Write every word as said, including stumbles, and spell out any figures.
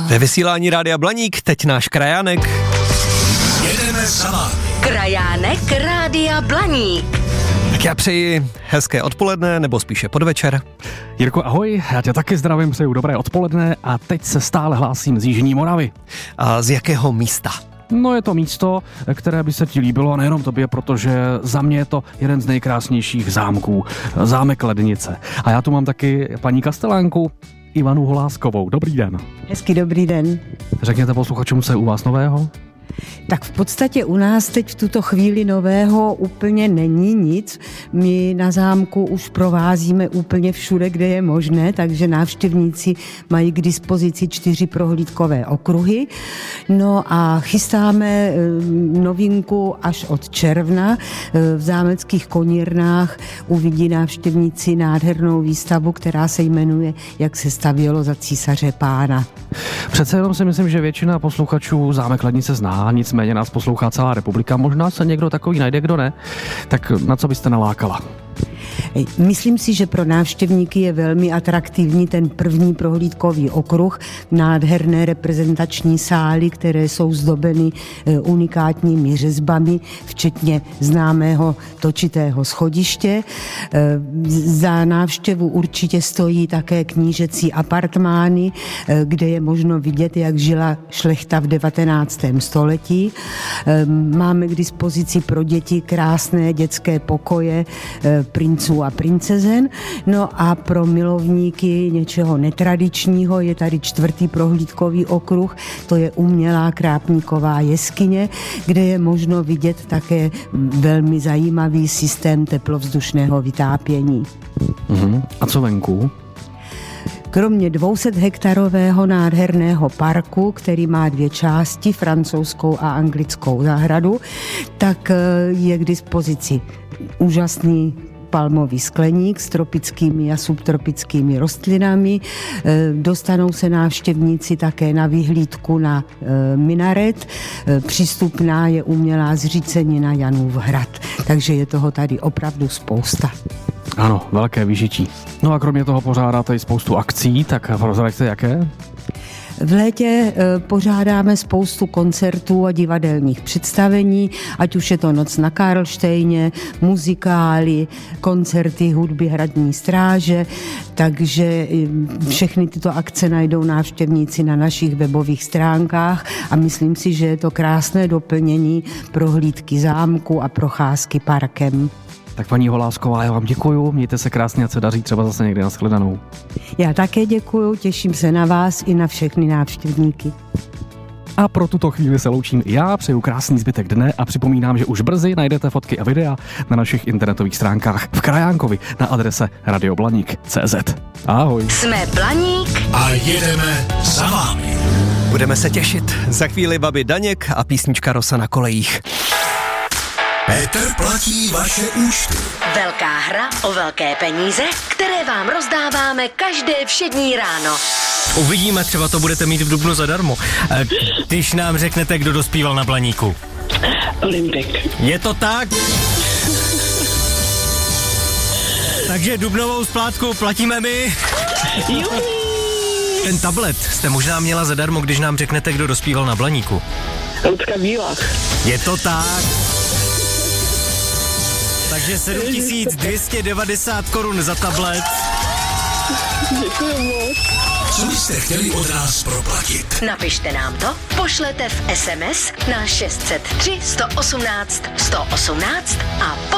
Ve vysílání Rádia Blaník teď náš krajánek. Jedeme za vámi. Krajánek Rádia Blaník. Tak já přeji hezké odpoledne, nebo spíše podvečer. Jirko, ahoj, já tě taky zdravím, přeju dobré odpoledne a teď se stále hlásím z Jižní Moravy. A z jakého místa? No je to místo, které by se ti líbilo, nejenom tobě, protože za mě je to jeden z nejkrásnějších zámků, zámek Lednice. A já tu mám taky paní kastelánku Ivanu Holáskovou. Dobrý den. Hezký dobrý den. Řekněte posluchačům, co je u vás nového? Tak v podstatě u nás teď v tuto chvíli nového úplně není nic. My na zámku už provázíme úplně všude, kde je možné, takže návštěvníci mají k dispozici čtyři prohlídkové okruhy. No a chystáme novinku až od června. V zámeckých konírnách uvidí návštěvníci nádhernou výstavu, která se jmenuje Jak se stavělo za císaře pána. Přece jenom si myslím, že většina posluchačů zámek Lednice zná, nicméně nás poslouchá celá republika. Možná se někdo takový najde, kdo ne. Tak na co byste nalákala? Myslím si, že pro návštěvníky je velmi atraktivní ten první prohlídkový okruh, nádherné reprezentační sály, které jsou zdobeny unikátními řezbami, včetně známého točitého schodiště. Za návštěvu určitě stojí také knížecí apartmány, kde je možno vidět, jak žila šlechta v devatenáctém století. Máme k dispozici pro děti krásné dětské pokoje princů a princezen. No a pro milovníky něčeho netradičního je tady čtvrtý prohlídkový okruh, to je umělá Krápníková jeskyně, kde je možno vidět také velmi zajímavý systém teplovzdušného vytápění. Uhum. A co venku? Kromě dvě stě hektarového nádherného parku, který má dvě části, francouzskou a anglickou zahradu, tak je k dispozici úžasný palmový skleník s tropickými a subtropickými rostlinami. Dostanou se návštěvníci také na vyhlídku na minaret. Přístupná je umělá zřícenina Janův hrad. Takže je toho tady opravdu spousta. Ano, velké vyžití. No a kromě toho pořádáte i spoustu akcí, tak prozraďte jaké? V létě pořádáme spoustu koncertů a divadelních představení, ať už je to Noc na Karlštejně, muzikály, koncerty hudby Hradní stráže, takže všechny tyto akce najdou návštěvníci na našich webových stránkách a myslím si, že je to krásné doplnění prohlídky zámku a procházky parkem. Tak paní Holásková, já vám děkuju, mějte se krásně a se daří třeba zase někdy na shledanou. Já také děkuju, těším se na vás i na všechny návštěvníky. A pro tuto chvíli se loučím i já, přeju krásný zbytek dne a připomínám, že už brzy najdete fotky a videa na našich internetových stránkách v Krajánkovi na adrese radioblaník tečka cé zet. Ahoj. Jsme Blaník A jedeme za vámi. Budeme se těšit. Za chvíli babi Daněk a písnička Rosa na kolejích. Petr platí vaše účty. Velká hra o velké peníze, které vám rozdáváme každé všední ráno. Uvidíme, třeba to budete mít v dubnu zadarmo. Když nám řeknete, kdo dospíval na Blaníku. Olympik. Je to tak? Takže dubnovou splátku platíme my. Ten tablet jste možná měla zadarmo, když nám řeknete, kdo dospíval na Blaníku. Lucka Bílá. Je to tak? Takže sedm tisíc dvě stě devadesát korun za tablet. Děkuji moc. Co byste chtěli od nás proplatit? Napište nám to, pošlete v es em es na šest set tři sto osmnáct sto osmnáct a